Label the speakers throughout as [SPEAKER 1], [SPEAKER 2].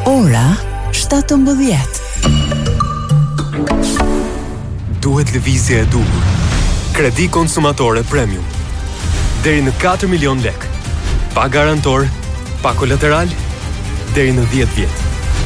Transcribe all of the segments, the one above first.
[SPEAKER 1] Ora 17.
[SPEAKER 2] Duhet lëvizje e duhur. Kredi konsumatore premium. Deri në 4 milion lek. Pa garantor, pa kolateral, deri në 10 vjet.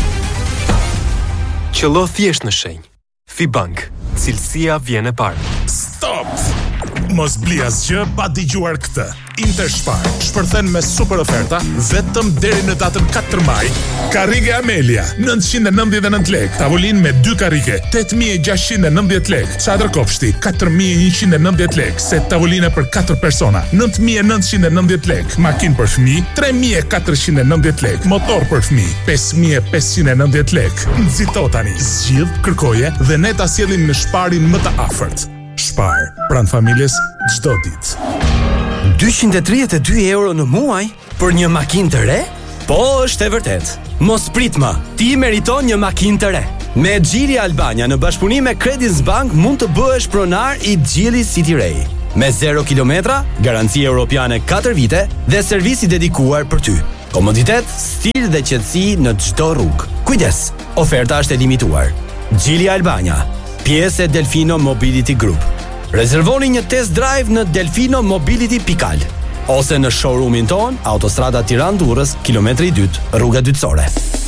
[SPEAKER 2] Qëllo thjesht në shenjë. Fibank, cilësia vjen e parë.
[SPEAKER 3] Stop! Mos bli asgjë pa dëgjuar këtë. Interspar shpërthen me super oferta vetëm deri në datën 4 maj. Karrige Amelia 999 lek, tavolinë me 2 karrige 8690 lek, çadër kopshti 4190 lek, set tavoline për 4 persona 9990 lek, makinë për fëmijë 3490 lek, motor për fëmijë 5590 lek. Nxito tani, zgjidh, kërkoje dhe ne ta sjellim në Sparin më të afërt. Spar, pranë familjes çdo ditë.
[SPEAKER 4] 232 euro në muaj për një makinë të re? Po, është e vërtet. Mos prit më, ti meriton një makinë të re. Me Xhili Albania në bashkëpunim me Credit Bank mund të bëhesh pronar i Xhili City Ray. Me 0 kilometra, garanci europiane 4 vite dhe servisi dedikuar për ty. Komoditet, stil dhe qetësi në çdo rrugë. Kujdes, oferta është e limituar. Xhili Albania, pjesë e Delfino Mobility Group. Rezervoni një test drive në delfinomobility.al ose në showroomin ton, Autostrada Tiranë-Durrës, kilometri 2, rruga Dytësore.